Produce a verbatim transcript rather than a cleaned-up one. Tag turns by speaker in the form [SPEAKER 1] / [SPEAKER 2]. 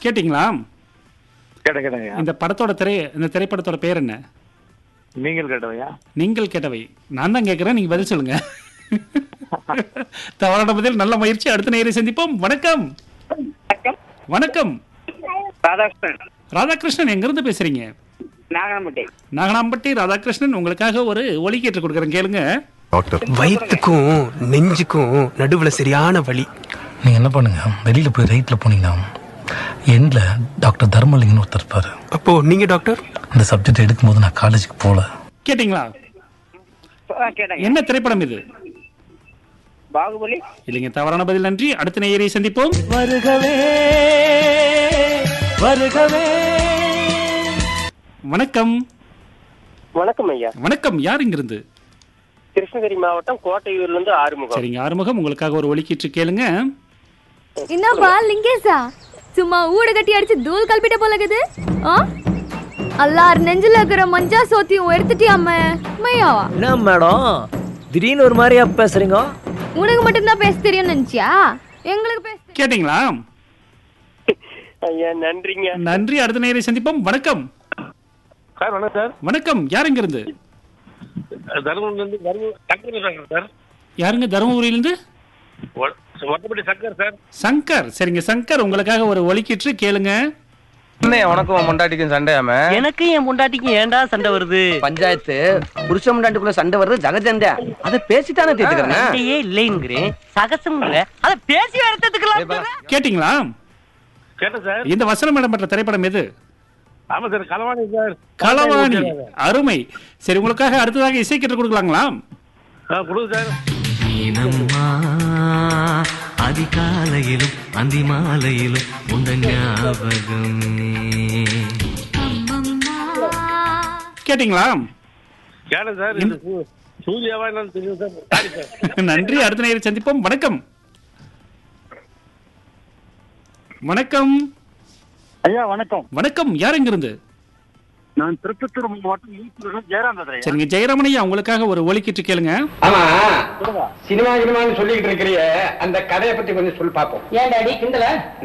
[SPEAKER 1] கேட்டிங்களா?
[SPEAKER 2] கேட்ட கேட்டங்க.
[SPEAKER 1] இந்த படத்தோட திரை இந்த திரைப்படத்தோட பேர் என்ன?
[SPEAKER 2] நீங்கள் கேட்டவையா?
[SPEAKER 1] நீங்கள் கேட்டவை. நான் தான் கேட்கிறேன், நீங்க பதில் சொல்லுங்க. தவறான பதில். நல்ல முயற்சி. அடுத்த நேரை சந்திப்போம். வணக்கம். வணக்கம்.
[SPEAKER 3] ராதாகிருஷ்ணன்.
[SPEAKER 1] ராதாகிருஷ்ணன் எங்கிருந்து பேசுறீங்க?
[SPEAKER 3] நாகனம்பட்டி.
[SPEAKER 1] நாகனாம்பட்டி ராதாகிருஷ்ணன், உங்களுக்காக ஒரு ஒலி கேட்டு கொடுக்குறேன், கேளுங்க.
[SPEAKER 4] வயிற்றுக்கும் நெஞ்சுக்கும் நடுவுல சரியான வலி.
[SPEAKER 5] நீங்க என்ன பண்ணுங்க, வெளியில போய் ரைட்ல போனீங்கன்னா எண்ட்ல டாக்டர் தர்மலிங்கன்னு ஒருத்தர் இருப்பாரு.
[SPEAKER 4] அப்போ நீங்க டாக்டர்?
[SPEAKER 5] இந்த சப்ஜெக்ட் எடுக்கும்போது நான் காலேஜுக்கு போல.
[SPEAKER 1] கேட்டிங்களா?
[SPEAKER 3] கேட்டேங்க.
[SPEAKER 1] என்ன திரைப்படம் இது?
[SPEAKER 3] பாகுபலி.
[SPEAKER 1] இல்லைங்க, தவறான பதில். நன்றி. அடுத்த நேயரை சந்திப்போம்.
[SPEAKER 6] வருகவே வருகவே.
[SPEAKER 1] வணக்கம்.
[SPEAKER 7] வணக்கம் ஐயா.
[SPEAKER 1] வணக்கம். யார் இங்கிருந்து?
[SPEAKER 7] கிருஷ்ணகிரி மாவட்டம் கோட்டையூர்ல இருந்து ஆறுமுகம்.
[SPEAKER 1] சரிங்க ஆறுமுகம், உங்களுக்காக ஒரு ஒலிக்கீற்று கேளுங்க.
[SPEAKER 8] என்னப்பா லிங்கேசா, சும்மா ஊடு கட்டி அடிச்சு தூள் கல்பிட்ட போலகுது. அல்லார் நெஞ்சில இருக்கிற மஞ்சா சோத்தியும் எடுத்துட்டியாம மையாவா?
[SPEAKER 6] என்ன மேடம் திடீர்னு ஒரு மாதிரியா பேசுறீங்க?
[SPEAKER 8] உனக்கு மட்டும்தான் பேச தெரியும் நினைச்சியா? எங்களுக்கு பேச
[SPEAKER 1] கேட்டிங்களா?
[SPEAKER 7] ஐயா நன்றிங்க.
[SPEAKER 1] நன்றி. அடுத்த நேயரை சந்திப்போம். வணக்கம்.
[SPEAKER 2] சார் வணக்கம் சார்.
[SPEAKER 1] வணக்கம். யார் இங்கிருந்து?
[SPEAKER 2] தருமபுரியிலிருந்து தருமபுரி சங்கர் பேசுறேன் சார்.
[SPEAKER 1] யாருங்க? தருமபுரியிலிருந்து
[SPEAKER 2] ஒட்டப்பட்டி சங்கர் சார்.
[SPEAKER 1] சங்கர். சரிங்க சங்கர், உங்களுக்காக ஒரு ஒலிக்கீற்று கேளுங்க.
[SPEAKER 9] உனக்கும் பொண்டாட்டிக்கும் சண்டையாம?
[SPEAKER 6] எனக்கு என் பொண்டாட்டிக்கும் ஏன்டா சண்டை வருது?
[SPEAKER 9] பஞ்சாயத்து புருஷ பொண்டாட்டிக்குள்ள சண்டை வருது ஜகஜண்டை. அத பேசிட்டானே தீர்த்துக்கிறேன்.
[SPEAKER 6] சண்டையே இல்லைங்கிறேன், சகசம்ங்கிற அத பேசி எடுத்துக்கலாம்.
[SPEAKER 1] கேட்டிங்களா?
[SPEAKER 2] கேட்டேன் சார்.
[SPEAKER 1] இந்த வசனம் இடம்பெற்ற திரைப்படம் எது?
[SPEAKER 2] ஆமா சார், களவாணி சார்.
[SPEAKER 1] களவாணி. அருமை. சரி, உங்களுக்காக அடுத்ததாக இசை கேட்டு கொடுக்கலாங்களா?
[SPEAKER 2] கொடுங்க சார்.
[SPEAKER 6] அதிகாலையிலும் அந்தி மாலையிலும் உண்ட ஞாபகமே.
[SPEAKER 1] கேட்டிங்களா?
[SPEAKER 2] கேட்டேன் சார். இந்த சூ- சூர்யாவா என்னன்னு தெரியும் சார். Sorry sir.
[SPEAKER 1] நன்றி. அடுத்த நேரம் சந்திப்போம். வணக்கம். வணக்கம்.
[SPEAKER 7] ஐயா வணக்கம்.
[SPEAKER 1] வணக்கம். யார் இங்கிருந்து?
[SPEAKER 7] நான் திருப்பத்தூர் மாவட்டம் ஈஸ்வரன் ஜெயராம் பேசுறேன்.
[SPEAKER 1] சரிங்க ஜெயராமனையா, உங்களுக்காக ஒரு ஒலிக்கீற்று கேளுங்க.
[SPEAKER 9] ஆமா, சினிமா சினிமான்னு சொல்லிட்டு இருக்கிறிய அந்த கதையை பத்தி கொஞ்சம் சொல்லி பாப்போம்.
[SPEAKER 6] ஏன் டாடி கிண்டல?